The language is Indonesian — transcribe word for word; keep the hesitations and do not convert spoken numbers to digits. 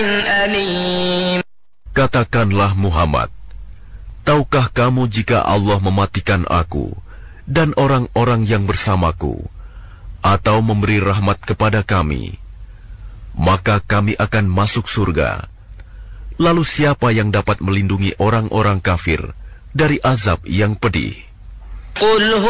أليم. Katakanlah Muhammad, tahukah kamu jika Allah mematikan aku dan orang-orang yang bersamaku, atau memberi rahmat kepada kami, maka kami akan masuk surga. Lalu siapa yang dapat melindungi orang-orang kafir dari azab yang pedih? قل